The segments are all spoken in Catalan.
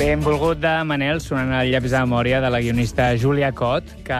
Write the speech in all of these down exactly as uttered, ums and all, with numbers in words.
Benvolgut de Manel, sonant el llavis de memòria de la guionista Júlia Cot, que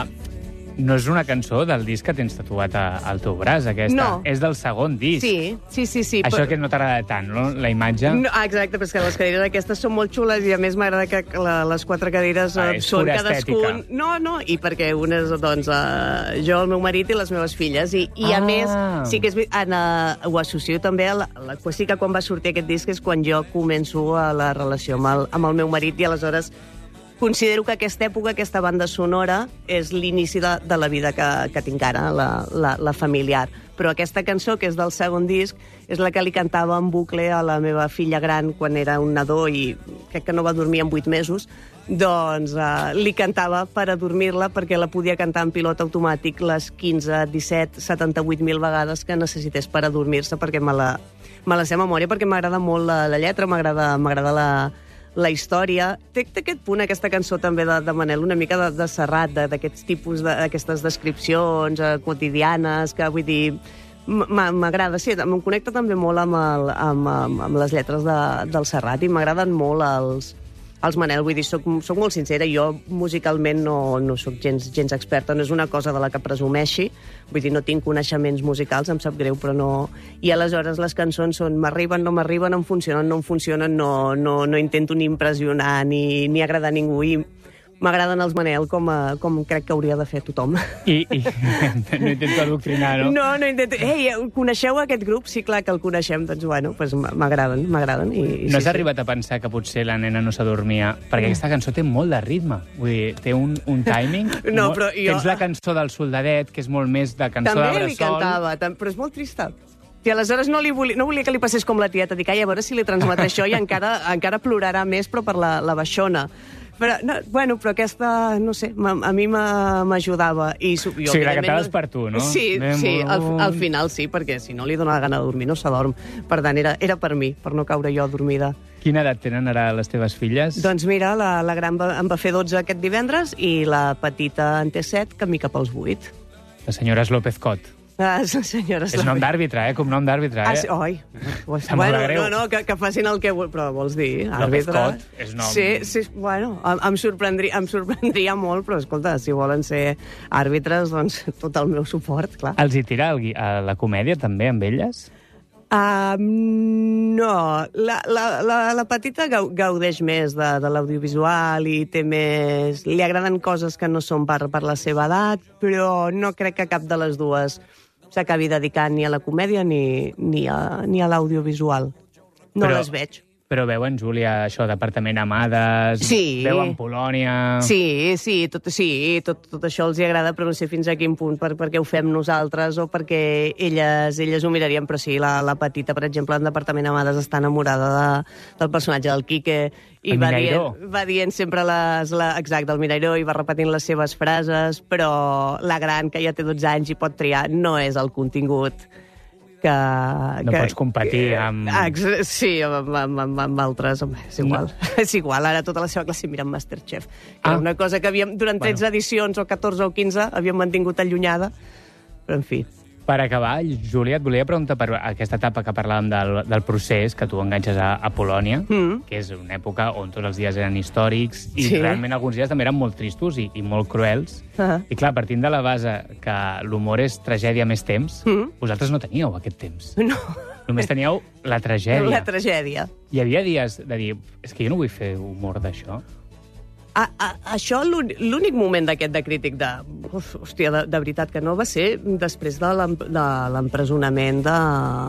no és una cançó del disc que tens tatuat a, al teu braç, aquesta. No. És del segon disc. Sí, sí, sí. sí Això però... que no t'agrada tant, no? La imatge? No, ah, exacte, però és que les cadires aquestes són molt xules i a més m'agrada que la, les quatre cadires ah, eh, són cadascun... estètica. No, no, i perquè una és, doncs, eh, jo, el meu marit i les meves filles. I, i ah. a més, sí que és, en, uh, ho associo també a la, la... Sí que quan va sortir aquest disc és quan jo començo a la relació amb el, amb el meu marit i aleshores considero que aquesta època, aquesta banda sonora, és l'inici de, de la vida que, que tinc ara, la, la, la familiar. Però aquesta cançó, que és del segon disc, és la que li cantava en bucle a la meva filla gran quan era un nadó i crec que no va dormir en vuit mesos, doncs eh, li cantava per adormir-la perquè la podia cantar en pilot automàtic les quinze, disset, setanta-vuit mil vegades que necessités per adormir-se, perquè me la, me la sé a memòria, perquè m'agrada molt la, la lletra, m'agrada m'agrada la la història. Té, té aquest punt, aquesta cançó també de, de Manel, una mica de, de Serrat, d'aquests tipus, d'aquestes de, descripcions eh, quotidianes, que vull dir, m'agrada, sí, em connecta també molt amb, el, amb, amb, amb les lletres de, del Serrat i m'agraden molt els, els Manel, vull dir, soc, soc molt sincera, jo musicalment no, no soc gens, gens experta, no és una cosa de la que presumeixi, vull dir, no tinc coneixements musicals, em sap greu, però no... I aleshores les cançons són m'arriben, no m'arriben, em funcionen, no em funcionen, no, no, no intento ni impressionar ni, ni agradar a ningú, i m'agraden els Manel com, a, com crec que hauria de fer tothom. I, i no intento adoctrinar, no? No, no intento... Ei, coneixeu aquest grup? Sí, clar que el coneixem, doncs, bueno, pues m'agraden, m'agraden. I, i no sí, has sí. arribat a pensar que potser la nena no s'adormia? Perquè aquesta cançó té molt de ritme. Vull dir, té un, un timing... No, molt... però jo... Tens la cançó del soldadet, que és molt més de cançó També de bressol. També li cantava, tam... però és molt trista. I aleshores no, li volia, no volia que li passés com la tieta. Dic, ai, a veure si li transmet això i encara, encara plorarà més, però per la, la baixona. Però, no, bueno, però aquesta, no sé, a mi m'ajudava. I, jo, o sigui, la cantaves per tu, no? Sí, ben sí al, al final sí, perquè si no li dona la gana de dormir no s'adorm. Per tant, era, era per mi, per no caure jo dormida. Quina edat tenen ara les teves filles? Doncs mira, la, la gran va, em va fer dotze aquest divendres i la petita en té set, camí cap als vuit. Les senyores López Cot. Ah, senyores... És nom d'àrbitre, eh? Com nom d'àrbitre, eh? Ah, sí, oi. Bueno, no, no, que, que facin el que... Però vols dir, àrbitre... López Cot és nom... Sí, sí, bueno, em, em, sorprendria, em sorprendria molt, però escolta, si volen ser àrbitres, doncs tot el meu suport, clar. Els hi tira el, a la comèdia, també, amb elles? Uh, no, la, la, la, la petita gaudeix més de, de l'audiovisual i té més... Li agraden coses que no són per, per la seva edat, però no crec que cap de les dues s'acabi dedicant ni a la comèdia ni, ni a, ni a l'audiovisual. No però, les veig. Però veuen, Júlia, això d'Apartament Amades, sí. veuen Polònia... Sí, sí, tot, sí tot, tot això els hi agrada, però no sé fins a quin punt, per, perquè ho fem nosaltres o perquè elles, elles ho mirarien, però sí, la, la petita, per exemple, en d'Apartament Amades està enamorada de, del personatge del Quique, i va dient, va dient sempre les... La, exacte, el Mirairó, i va repetint les seves frases, però la gran, que ja té dotze anys i pot triar, no és el contingut que... No que, pots competir amb... Que, sí, amb, amb, amb, amb altres, home, és igual. No. És igual, ara tota la seva classe mira Masterchef, que ah. era una cosa que havíem, durant tretze bueno. edicions, o catorze o quinze, havíem mantingut allunyada, però en fi... Per acabar, Júlia, et volia preguntar per aquesta etapa que parlàvem del, del procés, que tu enganxes a, a Polònia, mm. que és una època on tots els dies eren històrics i sí. realment alguns dies també eren molt tristos i, i molt cruels. Uh -huh. I clar, partint de la base que l'humor és tragèdia més temps, mm. vosaltres no teníeu aquest temps. No. Només teníeu la tragèdia. La tragèdia. Hi havia dies de dir, és que jo no vull fer humor d'això. A, a, això, l'únic moment d'aquest de crític de... Uf, hòstia, de, de veritat que no va ser després de l'empresonament de,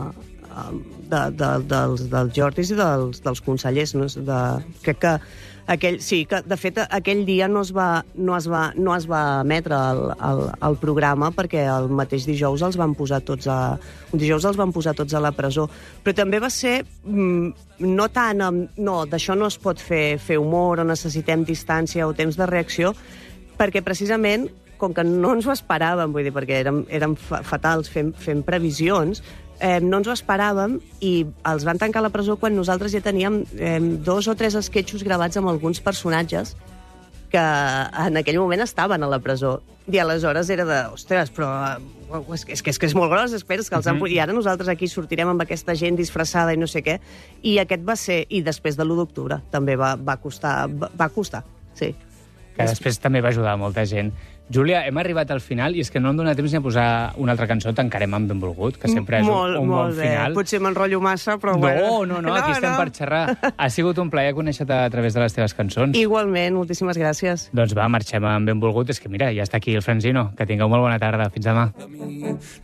de, de, dels, dels Jordis i dels, dels consellers. No? De, crec que aquell, sí, que de fet aquell dia no es va, no es va, no es va emetre el, el, el programa perquè el mateix dijous els van posar tots a... Un dijous els van posar tots a la presó. Però també va ser... Mm, no tant amb... No, d'això no es pot fer, fer humor o necessitem distància o temps de reacció, perquè precisament, com que no ens ho esperàvem, vull dir, perquè érem, érem fatals fent, fent previsions, eh, no ens ho esperàvem i els van tancar a la presó quan nosaltres ja teníem eh, dos o tres esquetxos gravats amb alguns personatges que en aquell moment estaven a la presó. I aleshores era de, ostres, però és que és, que és, que és molt gros, esperes que els han... I ara nosaltres aquí sortirem amb aquesta gent disfressada i no sé què. I aquest va ser... I després de l'u d'octubre també va, va costar, va, va costar, sí. Que després també va ajudar molta gent. Júlia, hem arribat al final i és que no em dona temps ni a posar una altra cançó, tancarem amb Benvolgut, que sempre és molt, un, un molt bon bé. final. Potser m'enrotllo massa, però no, bueno. No, no, no, aquí no, estem no. per xerrar. Ha sigut un plaer conèixer-te a través de les teves cançons. Igualment, moltíssimes gràcies. Doncs va, marxem amb Benvolgut. És que mira, ja està aquí el Franzino. Que tingueu molt bona tarda. Fins demà.